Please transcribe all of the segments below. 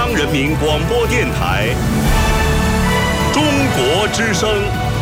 央人民广播电台中国之声。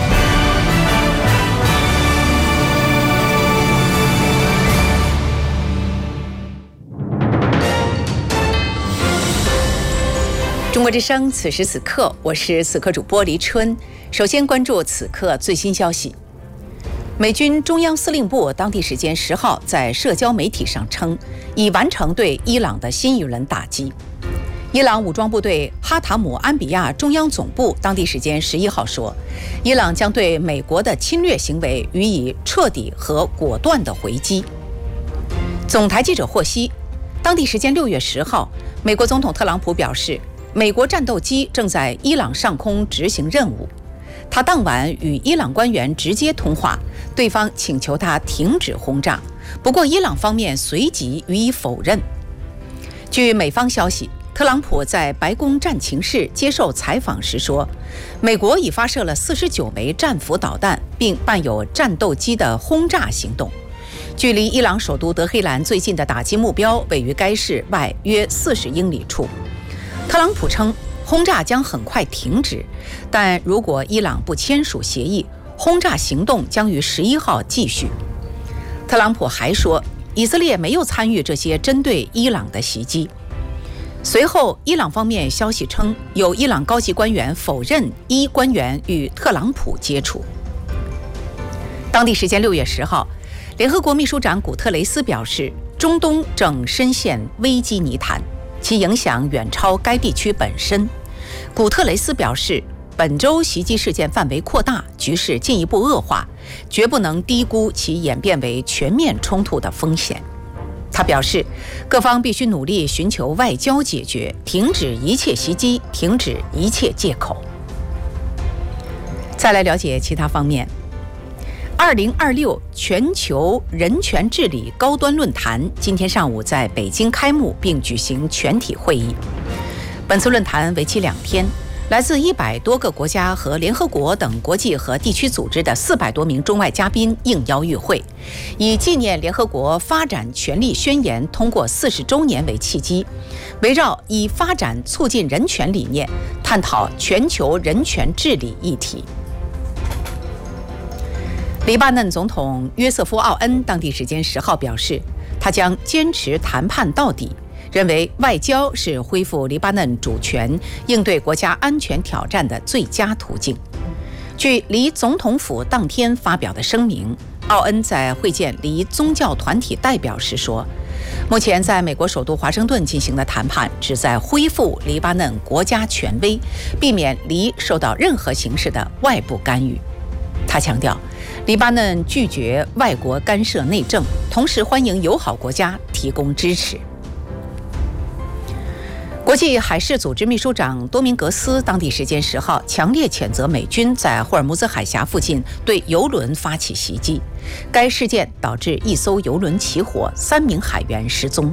中国之声，此时此刻，我是此刻主播黎春。首先关注此刻最新消息。美军中央司令部当地时间10号在社交媒体上称，已完成对伊朗的新一轮打击。伊朗武装部队哈塔姆安比亚中央总部当地时间11号说，伊朗将对美国的侵略行为予以彻底和果断的回击。总台记者获悉，当地时间6月10号，美国总统特朗普表示，美国战斗机正在伊朗上空执行任务。他当晚与伊朗官员直接通话，对方请求他停止轰炸，不过伊朗方面随即予以否认。据美方消息，特朗普在白宫战情室接受采访时说，美国已发射了49枚战斧导弹，并伴有战斗机的轰炸行动。距离伊朗首都德黑兰最近的打击目标位于该市外约40英里处。特朗普称，轰炸将很快停止，但如果伊朗不签署协议，轰炸行动将于11号继续。特朗普还说，以色列没有参与这些针对伊朗的袭击。随后，伊朗方面消息称，有伊朗高级官员否认一官员与特朗普接触。当地时间6月10号，联合国秘书长古特雷斯表示，中东正深陷危机泥潭，其影响远超该地区本身。古特雷斯表示，本周袭击事件范围扩大，局势进一步恶化，绝不能低估其演变为全面冲突的风险。他表示，各方必须努力寻求外交解决，停止一切袭击，停止一切借口。再来了解其他方面。2026全球人权治理高端论坛今天上午在北京开幕并举行全体会议。本次论坛为期2天，来自100多个国家和联合国等国际和地区组织的400多名中外嘉宾应邀与会，以纪念联合国发展权利宣言通过40周年为契机，围绕以发展促进人权理念，探讨全球人权治理议题。黎巴嫩总统约瑟夫·奥恩当地时间10号表示，他将坚持谈判到底，认为外交是恢复黎巴嫩主权、应对国家安全挑战的最佳途径。据黎总统府当天发表的声明，奥恩在会见黎宗教团体代表时说，目前在美国首都华盛顿进行的谈判旨在恢复黎巴嫩国家权威，避免黎受到任何形式的外部干预。他强调，黎巴嫩拒绝外国干涉内政，同时欢迎友好国家提供支持。国际海事组织秘书长多明格斯当地时间10号强烈谴责美军在霍尔木兹海峡附近对油轮发起袭击，该事件导致1艘油轮起火，3名海员失踪。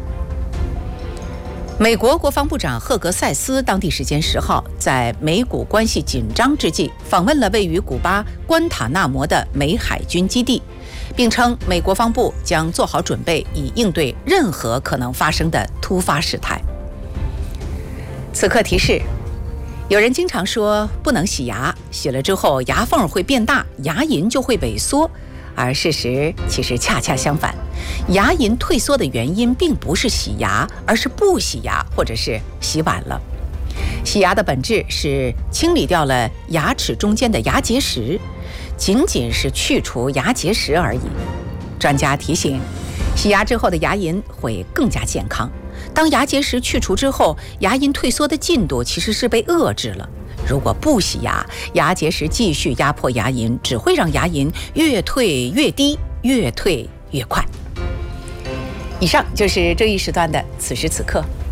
美国国防部长赫格塞斯当地时间10号在美古关系紧张之际访问了位于古巴关塔纳摩的美海军基地，并称美国防部将做好准备，以应对任何可能发生的突发事态。此刻提示，有人经常说不能洗牙，洗了之后牙缝会变大，牙龈就会萎缩，而事实其实恰恰相反，牙龈退缩的原因并不是洗牙，而是不洗牙或者是洗晚了。洗牙的本质是清理掉了牙齿中间的牙结石，仅仅是去除牙结石而已。专家提醒，洗牙之后的牙龈会更加健康。当牙结石去除之后，牙龈退缩的进度其实是被遏制了。如果不洗牙，牙结石继续压迫牙龈，只会让牙龈越退越低，越退越快。以上就是这一时段的此时此刻。